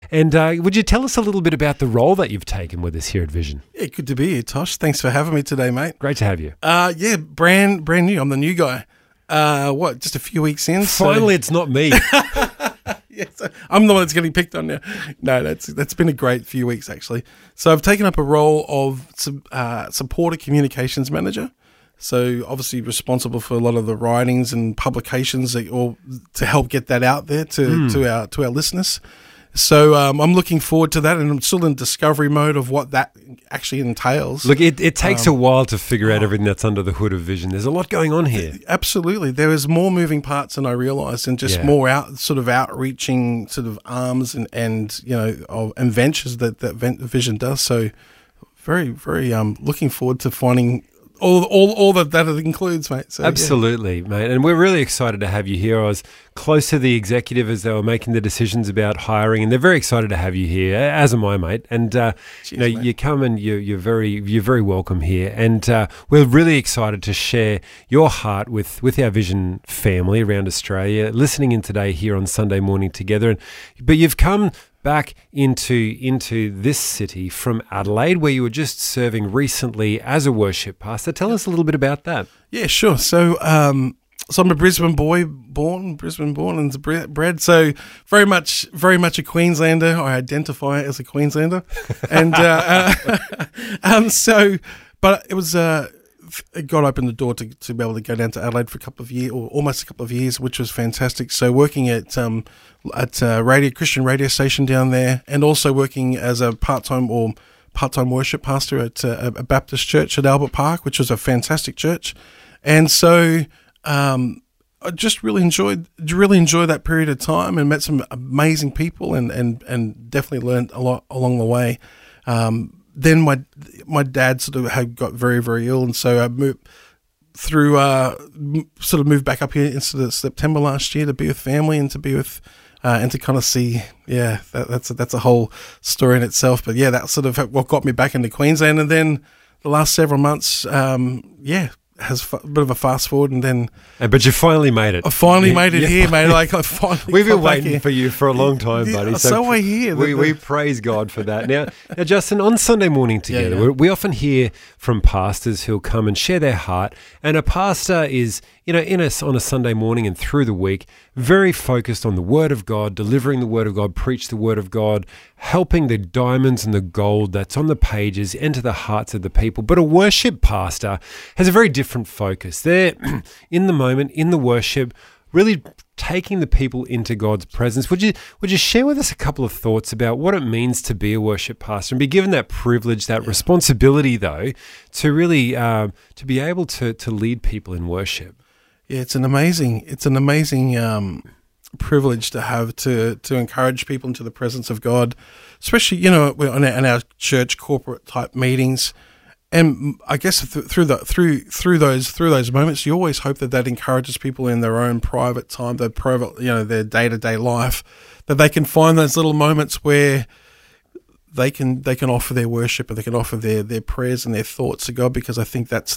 And would you tell us a little bit about the role that you've taken with us here at Vision? Yeah, good to be here, Tosh. Thanks for having me today, mate. Great to have you. Yeah, brand new. I'm the new guy. Just a few weeks in. Finally, it's not me. Yes, I'm the one that's getting picked on now. No, that's been a great few weeks, actually. So I've taken up a role of supporter communications manager. So obviously responsible for a lot of the writings and publications or to help get that out there to our listeners. So I'm looking forward to that, and I'm still in discovery mode of what that actually entails. Look, it takes a while to figure out everything that's under the hood of Vision. There's a lot going on here. Absolutely. There is more moving parts than I realised, and just more outreaching sort of arms and ventures that Vision does. So very, very looking forward to finding all that it includes, mate. So, absolutely, mate. And we're really excited to have you here. I was close to the executive as they were making the decisions about hiring, and they're very excited to have you here, as am I, mate. And Cheers, you come and you're very welcome here. And we're really excited to share your heart with our Vision family around Australia, listening in today here on Sunday morning together. But you've come back into this city from Adelaide, where you were just serving recently as a worship pastor. Tell us a little bit about that. Yeah, sure. So, I'm a Brisbane boy, born and bred. So very much a Queenslander. I identify as a Queenslander, and but it was. God opened the door to be able to go down to Adelaide for a couple of years, or almost a couple of years, which was fantastic. So working at a Christian radio station down there, and also working as a part-time worship pastor at a Baptist church at Albert Park, which was a fantastic church. And so I just really enjoyed that period of time, and met some amazing people, and definitely learned a lot along the way. Then my dad sort of had got very, very ill, and so I moved back up here in sort of September last year to be with family and to be with and to kind of see, that's a whole story in itself. But yeah, that's sort of what got me back into Queensland, and then the last several months, has a bit of a fast forward, and then. But you finally made it. I finally made it here, mate. Like I finally. We've been waiting for you for a long time, buddy. So I hear. We praise God for that. Now, Justin, on Sunday morning together, we often hear from pastors who'll come and share their heart, and a pastor is, on a Sunday morning and through the week, very focused on the Word of God, delivering the Word of God, preach the Word of God, helping the diamonds and the gold that's on the pages enter the hearts of the people. But a worship pastor has a very different focus. They're in the moment, in the worship, really taking the people into God's presence. Would you share with us a couple of thoughts about what it means to be a worship pastor and be given that privilege, that responsibility, though, to really to be able to lead people in worship? Yeah, it's an amazing privilege to have to encourage people into the presence of God, especially in our church corporate type meetings. And I guess through those moments, you always hope that encourages people in their own private time, their day-to-day life, that they can find those little moments where they can offer their worship, and they can offer their prayers and their thoughts to God, because I think that's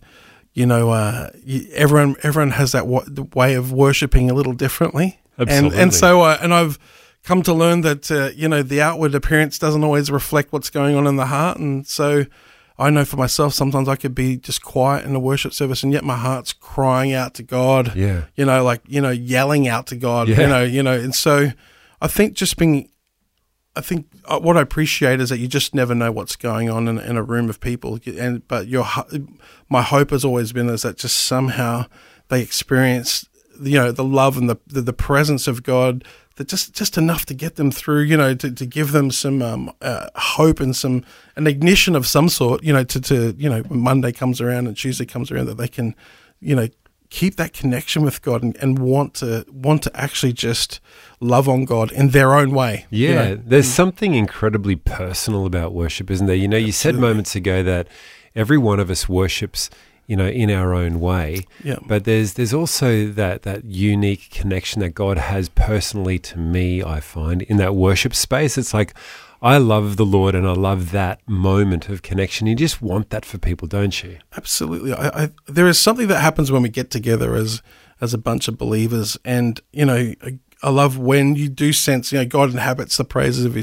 everyone has that way of worshiping a little differently. Absolutely. And so I've come to learn that the outward appearance doesn't always reflect what's going on in the heart, and so I know for myself, sometimes I could be just quiet in a worship service, and yet my heart's crying out to God. Yeah. Yelling out to God. Yeah. And so I think what I appreciate is that you just never know what's going on in a room of people, but my hope has always been is that just somehow they experience the love and the presence of God, that just enough to get them through, to give them some hope and an ignition of some sort, when Monday comes around and Tuesday comes around, that they can, keep that connection with God and want to actually just love on God in their own way. Yeah, there's something incredibly personal about worship, isn't there? You said moments ago that every one of us worships in our own way. Yeah. But there's also that unique connection that God has personally to me, I find, in that worship space. It's like, I love the Lord and I love that moment of connection. You just want that for people, don't you? Absolutely. There is something that happens when we get together as a bunch of believers, and I love when you do sense, God inhabits the praises of